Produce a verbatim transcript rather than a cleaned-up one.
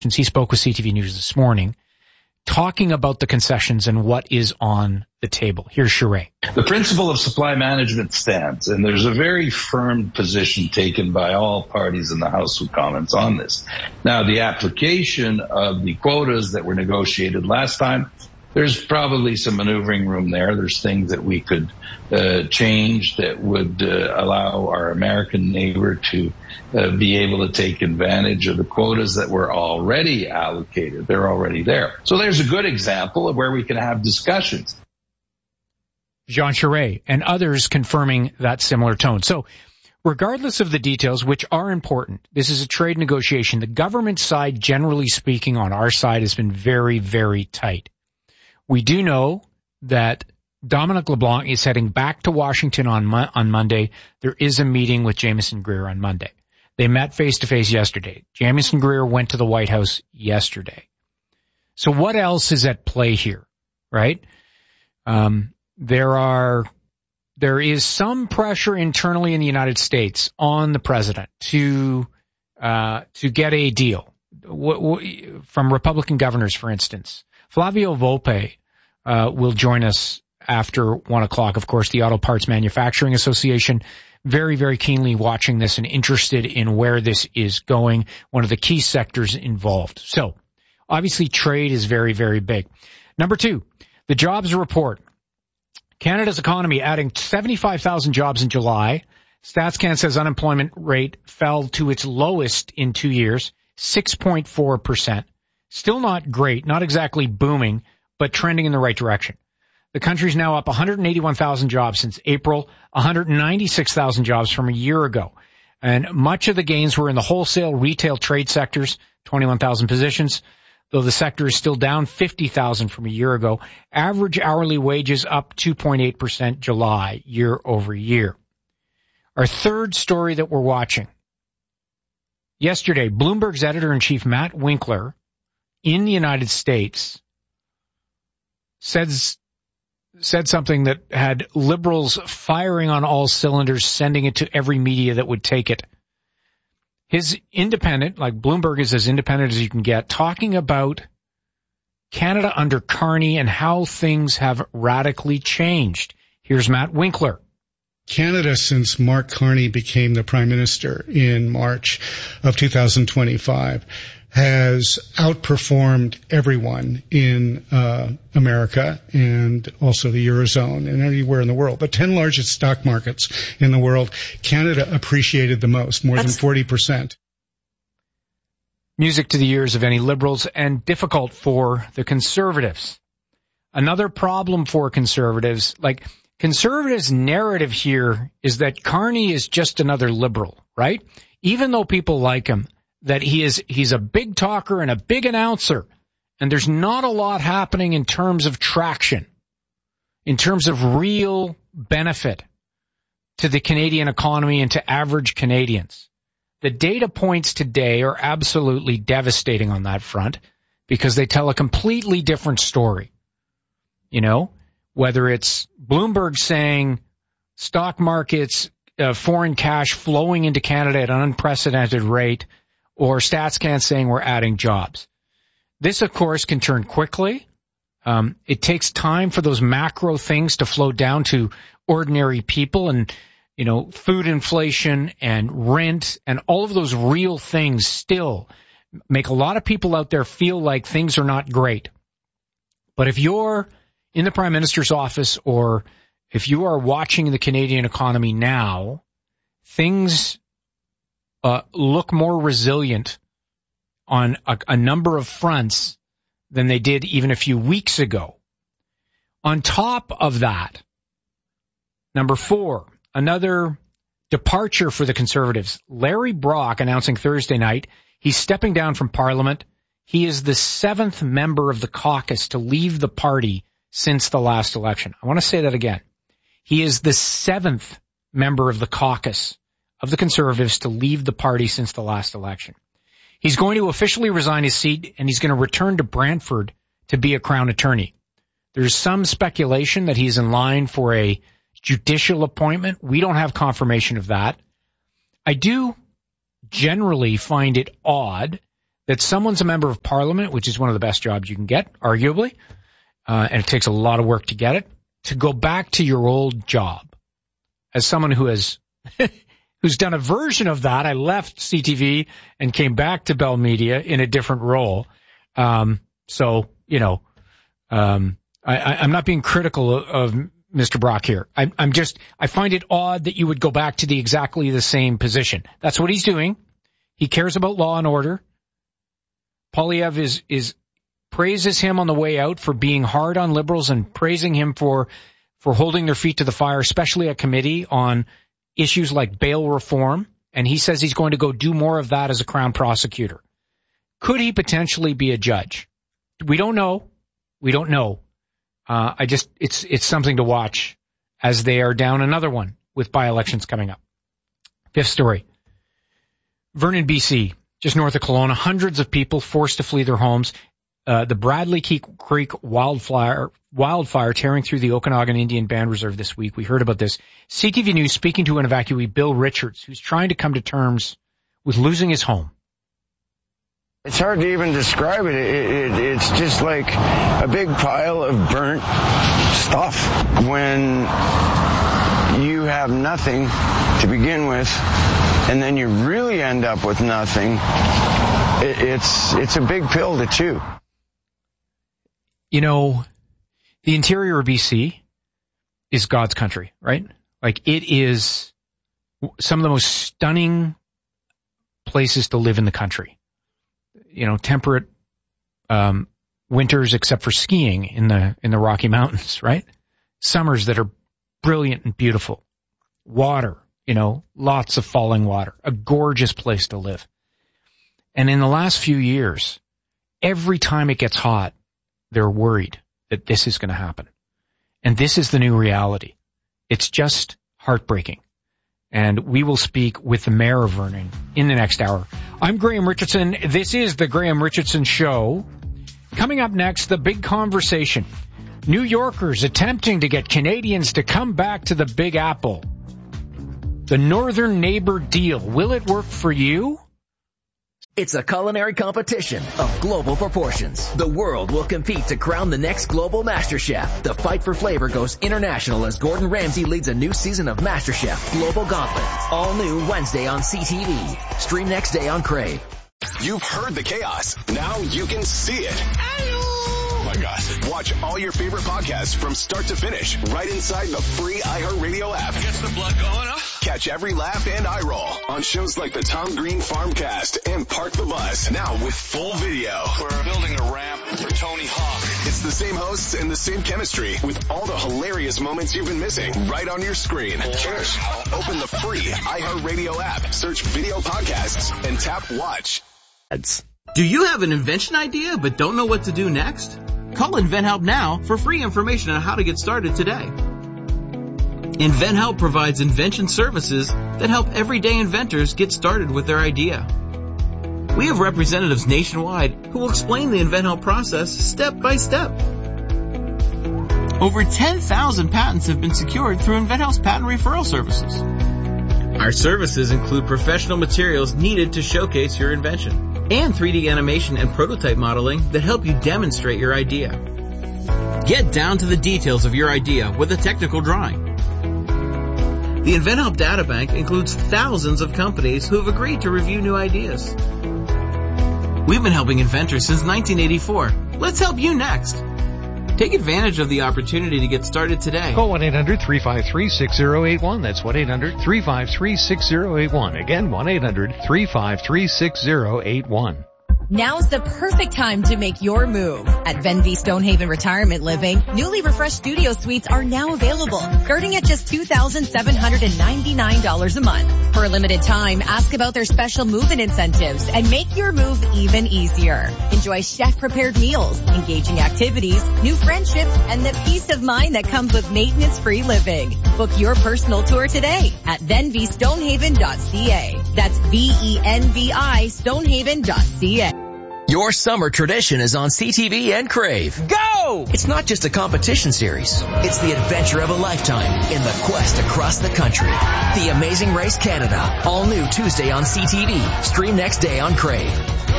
He spoke with C T V News this morning, talking about the concessions and what is on the table. Here's Charest. The principle of supply management stands, and there's a very firm position taken by all parties in the House of Commons on this. Now, the application of the quotas that were negotiated last time, there's probably some maneuvering room there. There's things that we could uh, change that would uh, allow our American neighbor to uh, be able to take advantage of the quotas that were already allocated. They're already there. So there's a good example of where we can have discussions. Jean Charest and others confirming that similar tone. So regardless of the details, which are important, this is a trade negotiation. The government side, generally speaking, on our side has been very, very tight. We do know that Dominic LeBlanc is heading back to Washington on Mo- on Monday. There is a meeting with Jamieson Greer on Monday. They met face-to-face yesterday. Jamieson Greer went to the White House yesterday. So what else is at play here, right? Um, there are, there is some pressure internally in the United States on the president to, uh, to get a deal. W- w- from Republican governors, for instance. Flavio Volpe uh, will join us after one o'clock. Of course, the Auto Parts Manufacturing Association, very, very keenly watching this and interested in where this is going, one of the key sectors involved. So, obviously, trade is very, very big. Number two, the jobs report. Canada's economy adding seventy-five thousand jobs in July. StatsCan says unemployment rate fell to its lowest in two years, six point four percent. Still not great, not exactly booming, but trending in the right direction. The country's now up one hundred eighty-one thousand jobs since April, one hundred ninety-six thousand jobs from a year ago. And much of the gains were in the wholesale, retail, trade sectors, twenty-one thousand positions, though the sector is still down fifty thousand from a year ago. Average hourly wages up two point eight percent July, year over year. Our third story that we're watching. Yesterday, Bloomberg's editor-in-chief, Matt Winkler, in the United States, says, said something that had liberals firing on all cylinders, sending it to every media that would take it. His independent, like Bloomberg is as independent as you can get, talking about Canada under Carney and how things have radically changed. Here's Matt Winkler. Canada, since Mark Carney became the Prime Minister in March of two thousand twenty-five, has outperformed everyone in uh America and also the Eurozone and anywhere in the world. The ten largest stock markets in the world, Canada appreciated the most, more That's than forty percent. Music to the ears of any liberals and difficult for the Conservatives. Another problem for Conservatives, like Conservatives' narrative here is that Carney is just another liberal, right? Even though people like him, that he is, he's a big talker and a big announcer, and there's not a lot happening in terms of traction, in terms of real benefit to the Canadian economy and to average Canadians. The data points today are absolutely devastating on that front because they tell a completely different story. You know, whether it's Bloomberg saying stock markets, uh, foreign cash flowing into Canada at an unprecedented rate, or StatsCan saying we're adding jobs. This, of course, can turn quickly. Um, it takes time for those macro things to flow down to ordinary people, and, you know, food inflation and rent and all of those real things still make a lot of people out there feel like things are not great. But if you're in the Prime Minister's office, or if you are watching the Canadian economy now, things uh, look more resilient on a, a number of fronts than they did even a few weeks ago. On top of that, number four, another departure for the Conservatives. Larry Brock announcing Thursday night he's stepping down from Parliament. He is the seventh member of the caucus to leave the party since the last election. I want to say that again. He is the seventh member of the caucus of the Conservatives to leave the party since the last election. He's going to officially resign his seat, and he's going to return to Brantford to be a Crown attorney. There's some speculation that he's in line for a judicial appointment. We don't have confirmation of that. I do generally find it odd that someone's a member of parliament, which is one of the best jobs you can get, arguably, uh, and it takes a lot of work to get it, to go back to your old job. As someone who has, who's done a version of that, I left C T V and came back to Bell Media in a different role. Um, so, you know, um, I, I, I'm not being critical of, of Mister Brock here. I, I'm just, I find it odd that you would go back to the exactly the same position. That's what he's doing. He cares about law and order. Poilievre is, is, praises him on the way out for being hard on Liberals and praising him for, for holding their feet to the fire, especially at committee on issues like bail reform. And he says he's going to go do more of that as a Crown prosecutor. Could he potentially be a judge? We don't know. We don't know. Uh, I just, it's, it's something to watch as they are down another one with by-elections coming up. Fifth story. Vernon, B C, just north of Kelowna, hundreds of people forced to flee their homes. Uh, the Bradley Creek wildfire, wildfire tearing through the Okanagan Indian Band Reserve this week. We heard about this. C T V News speaking to an evacuee, Bill Richards, who's trying to come to terms with losing his home. It's hard to even describe it. It, it. It's just like a big pile of burnt stuff. When you have nothing to begin with, and then you really end up with nothing, it, it's it's a big pill to chew. You know, the interior of B C is God's country, right? Like, it is some of the most stunning places to live in the country. You know, temperate um, winters except for skiing in the in the Rocky Mountains, right? Summers that are brilliant and beautiful. Water, you know, lots of falling water. A gorgeous place to live. And in the last few years, every time it gets hot, they're worried that this is going to happen. And this is the new reality. It's just heartbreaking. And we will speak with the mayor of Vernon in the next hour. I'm Graham Richardson. This is the Graham Richardson Show. Coming up next, the big conversation. New Yorkers attempting to get Canadians to come back to the Big Apple. The Northern Neighbor deal. Will it work for you? It's a culinary competition of global proportions. The world will compete to crown the next global MasterChef. The fight for flavor goes international as Gordon Ramsay leads a new season of MasterChef Global Gauntlet. All new Wednesday on C T V. Stream next day on Crave. You've heard the chaos. Now you can see it. Oh my gosh. Watch all your favorite podcasts from start to finish right inside the free iHeartRadio app. Gets the blood going up. Catch every laugh and eye roll on shows like the Tom Green Farmcast and Park the Bus, now with full video. We're building a ramp for Tony Hawk. It's the same hosts and the same chemistry with all the hilarious moments you've been missing right on your screen. Cheers. Open the free iHeartRadio app, search video podcasts, and tap watch. Do you have an invention idea but don't know what to do next? Call InventHelp now for free information on how to get started today. InventHelp provides invention services that help everyday inventors get started with their idea. We have representatives nationwide who will explain the InventHelp process step by step. Over ten thousand patents have been secured through InventHelp's patent referral services. Our services include professional materials needed to showcase your invention and three D animation and prototype modeling that help you demonstrate your idea. Get down to the details of your idea with a technical drawing. The InventHelp Databank includes thousands of companies who have agreed to review new ideas. We've been helping inventors since nineteen eighty-four. Let's help you next. Take advantage of the opportunity to get started today. Call one eight hundred three five three six zero eight one. That's one eight hundred three five three six zero eight one. Again, one eight hundred three five three six zero eight one. Now's the perfect time to make your move. At Venvi Stonehaven Retirement Living, newly refreshed studio suites are now available, starting at just two thousand seven hundred ninety-nine dollars a month. For a limited time, ask about their special move-in incentives and make your move even easier. Enjoy chef-prepared meals, engaging activities, new friendships, and the peace of mind that comes with maintenance-free living. Book your personal tour today at venvi stonehaven dot c a. That's V E N V I stonehaven dot c a. Your summer tradition is on C T V and Crave. Go! It's not just a competition series. It's the adventure of a lifetime in the quest across the country. The Amazing Race Canada. All new Tuesday on C T V. Stream next day on Crave.